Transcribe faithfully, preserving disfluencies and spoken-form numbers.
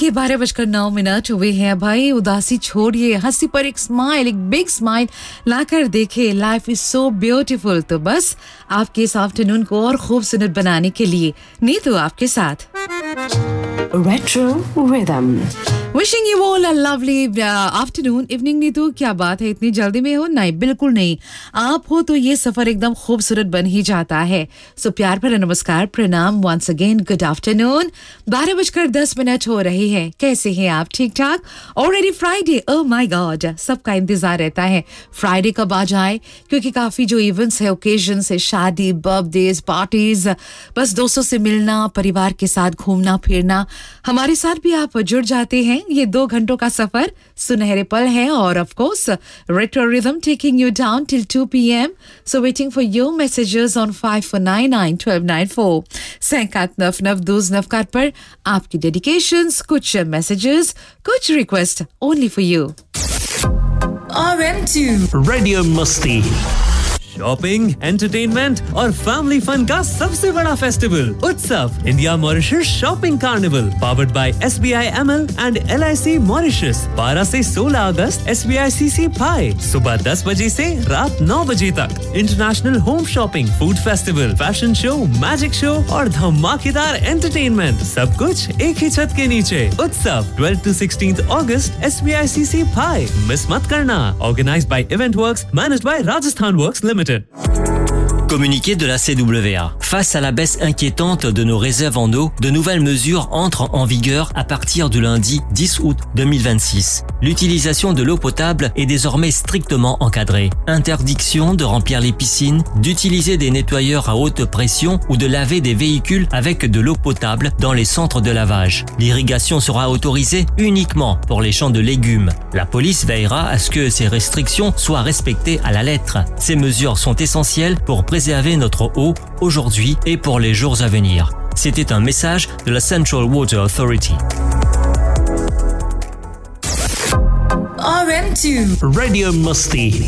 के बारह बजकर नौ मिनट हुए हैं भाई। उदासी छोड़िए, हंसी पर एक स्माइल, एक बिग स्माइल लाकर देखे। Life is so beautiful. तो बस आपके इस आफ्टरनून को और खूबसूरत बनाने के लिए नीतू आपके साथ। Retro Rhythm. Wishing you all a lovely afternoon evening. Neetu क्या बात है, इतनी जल्दी में हो? नहीं, बिल्कुल नहीं। आप हो तो ये सफर एकदम खूबसूरत बन ही जाता है। सो प्यार भरा नमस्कार, प्रणाम, वंस अगेन गुड आफ्टरनून। बारह बजकर दस मिनट हो रहे हैं। कैसे हैं आप? ठीक ठाक? Already Friday, oh my God, सबका इंतजार रहता है फ्राइडे कब आ जाए, क्योंकि काफी जो इवेंट्स है, ओकेजन्स है, शादी, बर्थडेज, पार्टीज, बस दोस्तों से मिलना, परिवार के साथ घूमना फिरना। हमारे साथ भी आप जुड़ जाते हैं। ये दो घंटों का सफर सुनहरे पल है और of course retro rhythm taking you down till two P M. So waiting for your messages on five four nine nine twelve nine four सैंकात enough enough Dooj नफकात पर आपकी डेडिकेशंस, कुछ मैसेजेस, कुछ request only for you. R M two radio मस्ती, shopping, entertainment और family fun का सबसे बड़ा festival उत्सव India Mauritius shopping carnival, powered by S B I M L and L I C Mauritius. बारह से सोलह अगस्त S B I C C पाए सुबह दस बजे से रात नौ बजे तक। International home shopping, food festival, fashion show, magic show और धमाकेदार एंटरटेनमेंट, सब कुछ एक ही छत के नीचे। उत्सव twelve to sixteen August S B I C C पाए, मिस मत करना। Organised by event works, managed by Rajasthan works limited. Communiqué de la C W A. Face à la baisse inquiétante de nos réserves en eau, de nouvelles mesures entrent en vigueur à partir du lundi dix août deux mille vingt-six. L'utilisation de l'eau potable est désormais strictement encadrée. Interdiction de remplir les piscines, d'utiliser des nettoyeurs à haute pression ou de laver des véhicules avec de l'eau potable dans les centres de lavage. L'irrigation sera autorisée uniquement pour les champs de légumes. La police veillera à ce que ces restrictions soient respectées à la lettre. Ces mesures sont essentielles pour préserver notre eau aujourd'hui et pour les jours à venir. C'était un message de la Central Water Authority. R M two radio मस्ती।